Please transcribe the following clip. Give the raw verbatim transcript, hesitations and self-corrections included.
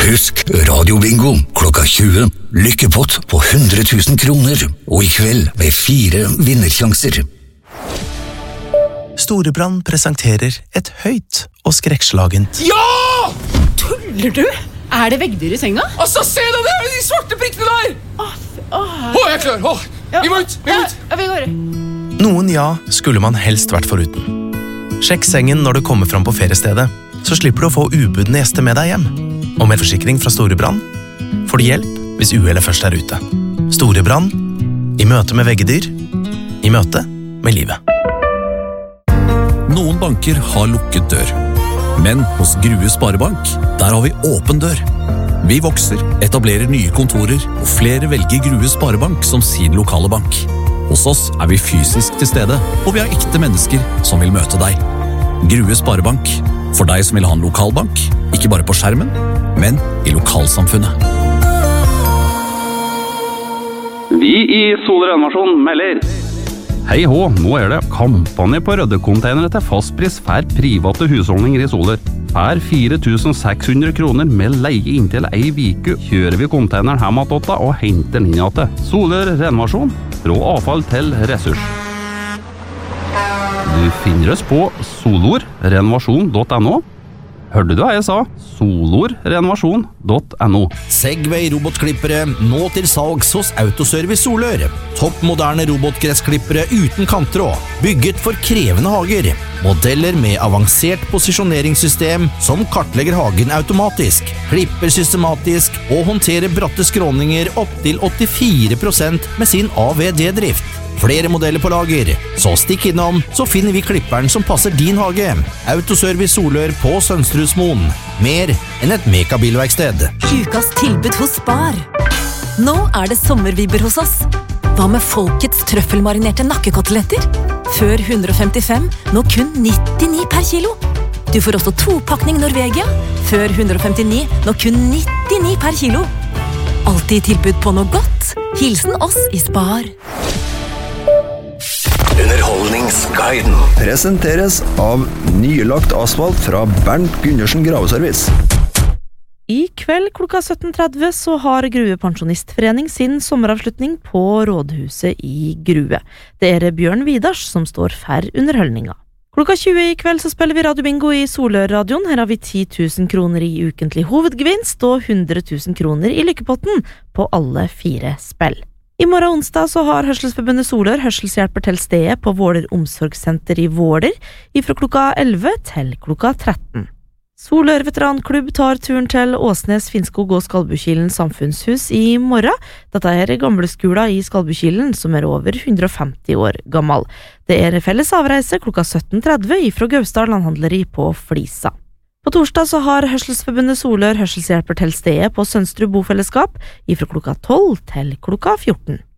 Husk radiobingo klokka tjue. Lykkepott på hundre tusen kroner. Og i kveld med fire vinnersjanser. Storebrand presenterer et høyt og skrekkslagent. Ja! Tuller du? Er det veggdyr i senga? Altså, se deg det! De svarte prikkene der! Åh, åh. Åh, jeg er klar! Åh, vi må ut! Vi må ut! Ja, vi går. Noen ja skulle man helst vært foruten. Sjekk sengen når du kommer fram på feriestedet, så slipper du å få ubudne gjester med deg hjem. Og med forsikring fra Storebrand får du hjelp hvis uhellet først er ute. Storebrand, i møte med veggedyr, i møte med livet. Noen banker har lukket dør. Men hos Grue Sparebank, der har vi åpen dør. Vi vokser, etablerer nye kontorer, og flere velger Grue Sparebank som sin lokale bank. Hos oss er vi fysisk til stede, og vi har ekte mennesker som vil møte deg. Grue Sparebank, for deg som vil ha en lokalbank, ikke bare på skjermen, men i lokalsamfunnet. Vi i Solrenovasjon melder. Hei hå, nå er det kampanje på røddekonteinere til fastpris for private husholdninger i Soler. For fire tusen seks hundre kroner med leie inntil ei viku kjører vi konteineren hjem at åtta og henter den inn igjen. Soler renovasjon, fra avfall til ressurs. Du finner oss på solor renovasjon punktum no. Hørte du hva jeg sa? solor renovasjon punktum no. Segway robotklippere, nå til salgs hos Autoservice Solør. Toppmoderne robotgressklippere uten kanttråd, bygget for krevende hager. Modeller med avansert posisjoneringssystem som kartlegger hagen automatisk, klipper systematisk og håndterer bratte skråninger opp til åttifire prosent med sin A V D-drift. Flere modeller på lager, så stikk innom, så finner vi klipperen som passer din hage. Autoservice Solør på Sønstrusmoen. Mer enn et mekabilverksted. Ukas tilbud hos Spar. Nå er det sommervibber hos oss. Hva med folkets trøffelmarinerte nakkekoteletter? Før hundre og femtifem, nå kun nittini per kilo. Du får også topakning Norvegia. Før hundre og femtini, nå kun nittini per kilo. Alltid tilbud på noe godt. Hilsen oss i Spar. Underholdningsguiden presenteres av nylagt asfalt fra Bernt Gundersen Graveservice. I kveld klokka sytten tretti så har Grue Pensjonistforening sin sommeravslutning på Rådhuset i Grue. Det er Bjørn Vidars som står for underholdninga. Klokka tjue i kveld så spiller vi radiobingo i Solør-radioen. Her har vi ti tusen kroner i ukentlig hovedgevinst og hundre tusen kroner i lykkepotten på alle fire spill. I morgen onsdag så har Hørselsforbundet Solør hørselshjelper til stedet på Våler omsorgssenter i Våler ifra klokka elleve til klokka tretten. Solør veteranklubb tar turen til Åsnes, Finnskog og Skalbukilen samfunnshus i morgen. Dette er gamleskola i Skalbukilen som er over hundre og femti år gammel. Det er felles avreise klokka sytten tretti ifra Gausdal landhandleri på Flisa. På torsdag så har Hørselsforbundet Solør hørselshjelper til stedet på Sønstrud bofellesskap ifra klokka tolv til klokka fjorten.